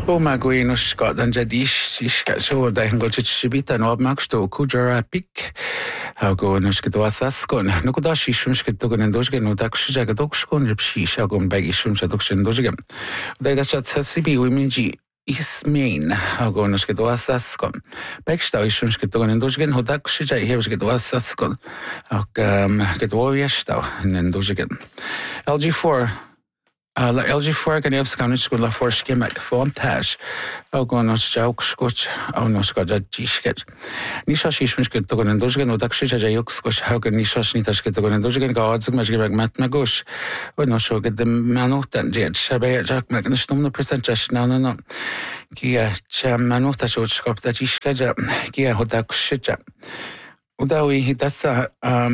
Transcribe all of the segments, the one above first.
Boma gwyn o Scotland jadis so da hin go chibita no magsto kujara pik ha go no skdo asaskon no go da shishum skdo go ndoge no tak shija go dokshkon shisha go bag ishum chadok ndoge da ga chat sibi wiminji Ismain ha go no skdo asaskon bagsta ishum skdo go ndoge no tak shija he skdo asaskon ok go yesta ndoge LG4 LG4 gan ef skan skul la for skimek fontage og go no sjauk skoch au no skada disket ni so shishmish get to go ndoge no tak shija juk skoch ha gan ni so ni tas get to go ndoge gan gadzig mas gebag mat magosh og no so get de manotan jet shabe jak mak ni stumna percentage no ki cha manota so skapta disket ki hodak shija udawi hitasa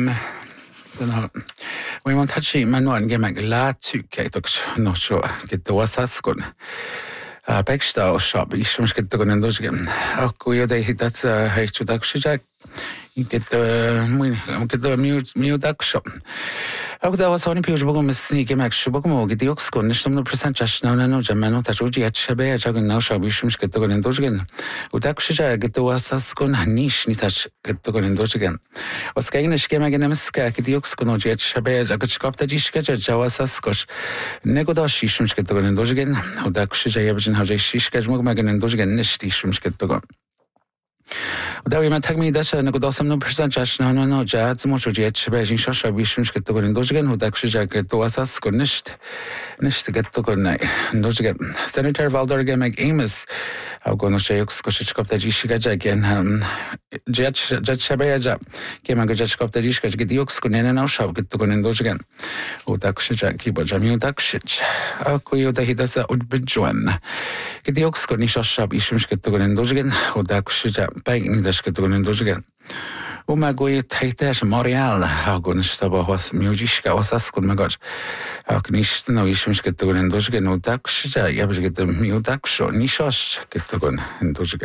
we want touchy manuan gemak la tuketoks no so get the wasaskon backstyle shop ishum get to go ndoge aku yode hitats hechudak you get the mute shop aku da was only page bogum sneak gemak shubogum get the oxkon nishtum percentage no jamano tajuji at shabe jagan no shop ishum get to go ndoge udak shija get the wasaskon nish nitach get to go ndoge was gegen gemak nemska get the oxkon jet shabe jagat skapta dishke jawasaskos negoda shishum get to go ndoge udak shija yebjin haje shishke mogmak ndoge nish ishum get to go Udawi ma tag mi dasha na godasam no percentage no jazz mo jet beijing shosha bishum get to go ndoge udak shija get to wasas ko nicht get to go nei ndoge Senator Valdor gemak Amos au go no shayuk ko shikopta jishga jagen jet shabeja kemak jet shikopta jishga get yuk ko nena no shab get to go ndoge udak shija ki bajami udak shich aku yoda hidasa udbijwan get yuk ko ni shosha bishum get to go ndoge udak shija bag ni das get to go ndoge Uma goe taita Montreal ha go nstaba was musica wasas kun magaj ak nicht no ishum get to go ndoge no tak shija yabj get the mutak sho ni shosh get to go ndoge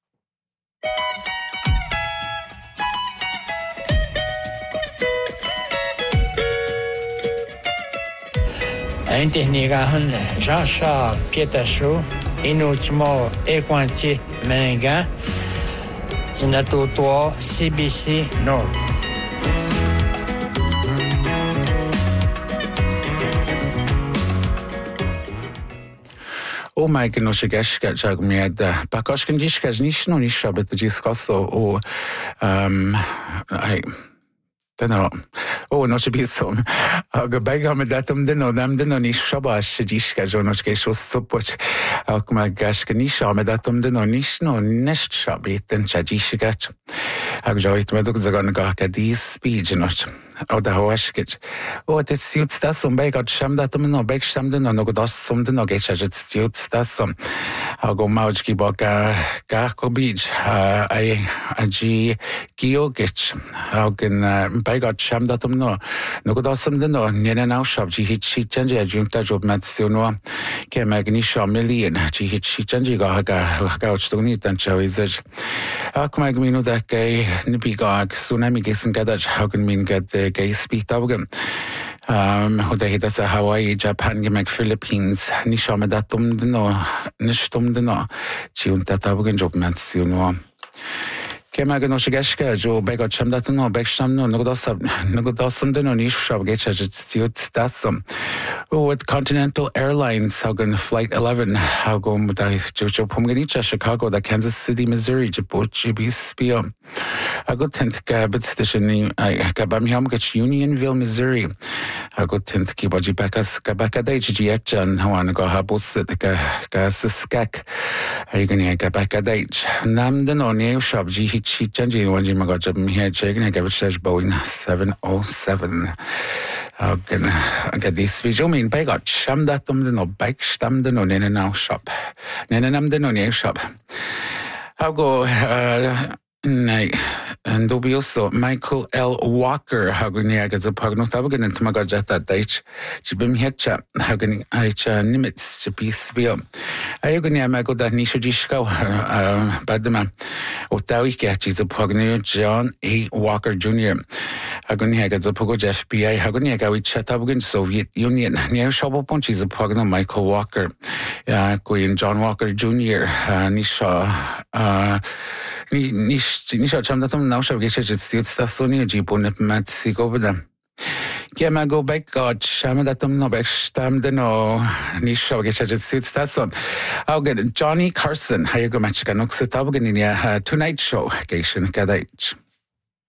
Ein techniker han Jean-Charles Pietasho inutimo equanti menga Senato CBC Nord. O mai que no chegaste já comida pacoshkan discas nisso não sabe tu discusso o ai Teno. No się pisom. A bega me datum deno niż szabas dziśka, że ono się stopoć. A kuma gaszka niż me datum deno niż no nest szabi ten dziśka. A że ojt meduk zagon gaka dis speech noś. O da hoaszkić. O te siut stasum bega szam datum no beg szam deno no godasum deno gecha że siut stasum. A go małczki boka gako beach. Ai aji giogich. A gen bega szam datum no godasum deno nie na shop ji hit shi chanje junta job matsuno ke magnisha million ji hit shi chanje ga utstuni tan chawizaj ak magminu da kai nibiga tsunami gesen gadaj hagen min gad gay speak tawgen Hoda hita sa Hawaii, Japan, gemak Philippines, ni shame datum deno, nishtum deno, ji unta tawgen job matsuno Kemak no shigashka jo bega chamdat no beksham no nogodasam deno nish shab gecha stiut dasam. With Continental Airlines hagen flight 11 hagom da jojo pomganicha Chicago da Kansas City Missouri jibochi bispio. Hagot tent gabit station gabam hamgach Unionville Missouri. Hagot tent kibaji bakas gabaka dage jietjan hawan go habus ga skak. Hagen gabaka dage. Nam deno ne shab ji She changed when you got up here checking a cabbage Boeing 707. I get this video mean by got sham that the no bike stam the no now shop. Nenam the no shop. I'll go and also Michael L. Walker hagunia gets a pagnotabagan and Tamagajata Dach Jibim Hetcha Hagani Aicha Nimitz to peace bill. Ayagunia Mago that Nishujishka Badama Otawiki is a pagnu John A. Walker Jr. Hagunia gets a Pogo FBI Hagunia Gawi Chatabagan Soviet Union near Shabopunch is a pagno Michael Walker. Gwyn John Walker Jr. Ní seo chamdatum ná seo géisi stiúd staúní dí búna met sí gobada. Ge me go beag gád seamadatum nó beag stam den ó ní seo géisi stiúd staún. Agad Johnny Carson ha go met gan nusa tabgan in Tonight Show géisi gadait.